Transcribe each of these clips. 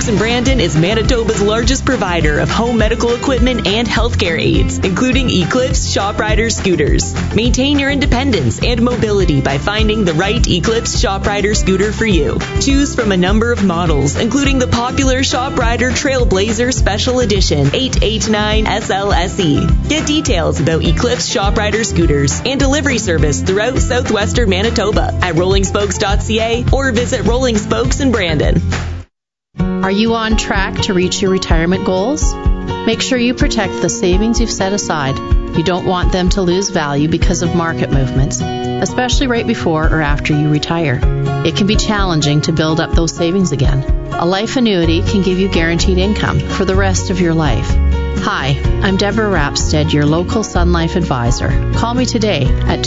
Spokes in Brandon is Manitoba's largest provider of home medical equipment and healthcare aids, including Eclipse ShopRider scooters. Maintain your independence and mobility by finding the right Eclipse ShopRider scooter for you. Choose from a number of models, including the popular ShopRider Trailblazer Special Edition 889 SLSE. Get details about Eclipse ShopRider scooters and delivery service throughout southwestern Manitoba at rollingspokes.ca or visit Rolling Spokes in Brandon. Are you on track to reach your retirement goals? Make sure you protect the savings you've set aside. You don't want them to lose value because of market movements, especially right before or after you retire. It can be challenging to build up those savings again. A life annuity can give you guaranteed income for the rest of your life. Hi, I'm Deborah Rapstead, your local Sun Life advisor. Call me today at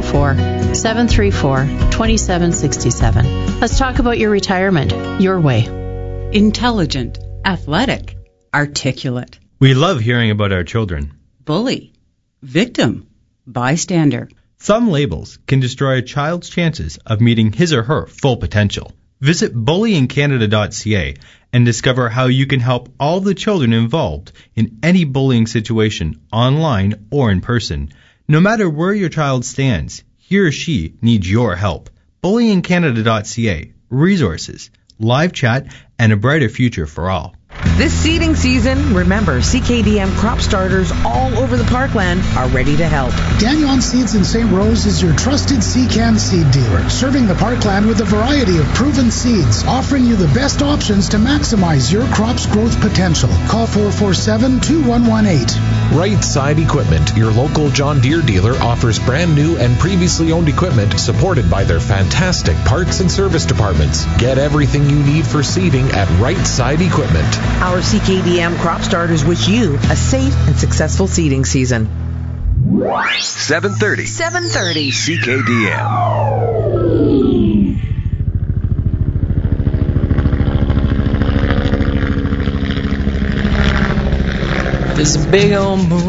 204-734-2767. Let's talk about your retirement your way. Intelligent, athletic, articulate. We love hearing about our children. Bully, victim, bystander. Some labels can destroy a child's chances of meeting his or her full potential. Visit bullyingcanada.ca and discover how you can help all the children involved in any bullying situation, online or in person. No matter where your child stands, he or she needs your help. Bullyingcanada.ca. Resources, live chat, and a brighter future for all. This seeding season, remember, CKDM crop starters all over the parkland are ready to help. Danion Seeds in St. Rose is your trusted CCAN seed dealer, serving the parkland with a variety of proven seeds, offering you the best options to maximize your crop's growth potential. Call 447-2118. Right Side Equipment, your local John Deere dealer, offers brand new and previously owned equipment supported by their fantastic parts and service departments. Get everything you need for seeding at Right Side Equipment. Our CKDM crop starters wish you a safe and successful seeding season. 730 CKDM. There's a big old moon